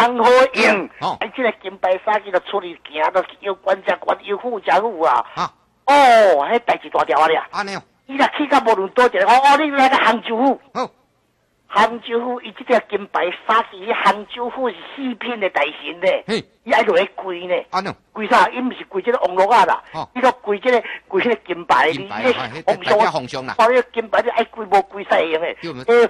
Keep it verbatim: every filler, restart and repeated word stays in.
通好用。哦，哎，这个金牌杀鸡就出去行，都又官家官，又富家富啊。啊，哦，迄代志大条啊俩。 安尼哦， 伊若去到无论多一个，哦哦，你来个杭州府。 好。 杭州府伊这条金牌杀鸡，杭州府是四品的大神咧。嘿，伊爱落去跪呢。 安尼。 跪啥？伊毋是跪这个王禄啊啦。哦。伊都跪这个跪这个金牌。 金牌，哎，大家奉上啦。 把这个金牌就爱跪无跪使用诶。诶。